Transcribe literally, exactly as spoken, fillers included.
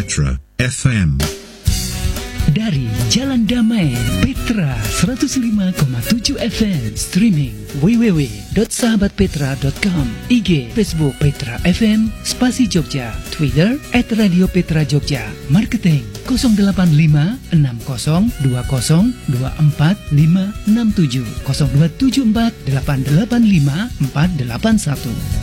Petra F M. Dari Jalan Damai, Petra seratus lima koma tujuh F M. Streaming w w w dot sahabat petra dot com. I G, Facebook Petra F M, Spasi Jogja. Twitter, at Radio Petra Jogja. Marketing nol delapan lima enam nol dua nol dua empat lima enam tujuh nol dua tujuh empat delapan delapan lima empat delapan satu.